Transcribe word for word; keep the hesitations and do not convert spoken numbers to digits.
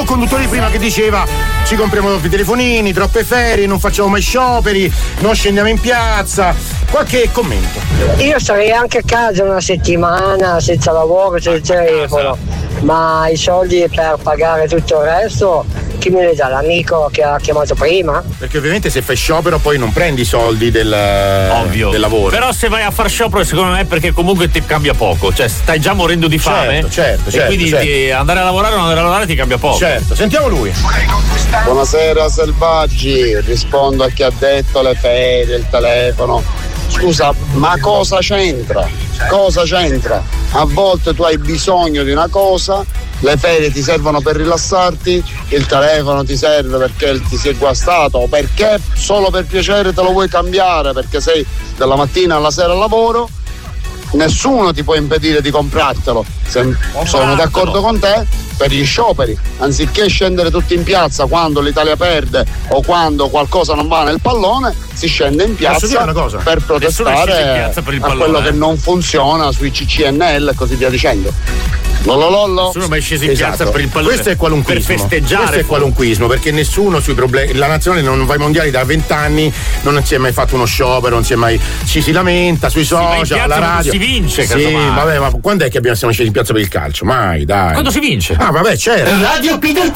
conduttore di prima che diceva ci compriamo troppi telefonini, troppe ferie, non facciamo mai scioperi, non scendiamo in piazza. Qualche commento? Io sarei anche a casa una settimana senza lavoro, senza telefono, ma i soldi per pagare tutto il resto chi me li dà? L'amico che ha chiamato prima? Perché ovviamente se fai sciopero poi non prendi i soldi del, Ovvio. del lavoro. Però se vai a far sciopero secondo me è perché comunque ti cambia poco, cioè stai già morendo di fame. Certo, certo, e certo, quindi certo. Ti, andare a lavorare o non andare a lavorare ti cambia poco. Certo, sentiamo lui. Buonasera selvaggi, rispondo a chi ha detto le ferie, il telefono. Scusa, ma cosa c'entra? Cosa c'entra? A volte tu hai bisogno di una cosa, le ferie ti servono per rilassarti, il telefono ti serve perché ti si è guastato o perché solo per piacere te lo vuoi cambiare perché sei dalla mattina alla sera al lavoro. Nessuno ti può impedire di comprartelo. Se sono d'accordo con te per gli scioperi, anziché scendere tutti in piazza quando l'Italia perde o quando qualcosa non va nel pallone, si scende in piazza per protestare piazza per il a pallone, quello che eh. non funziona sui C C N L e così via dicendo. Lollo lollo. Nessuno è mai sceso in Esatto. piazza per il pallone. Questo è qualunquismo. Per festeggiare. Questo è qualunquismo perché nessuno sui problemi. La nazionale non va ai mondiali da vent'anni, non si è mai fatto uno sciopero, non si è mai. Ci si lamenta sui va in social, piazza alla quando radio. si vince, Sì, casomai. vabbè, ma quando è che abbiamo siamo scesi in piazza per il calcio? Mai, dai. Quando si vince? Ah, vabbè, certo. Radio Peter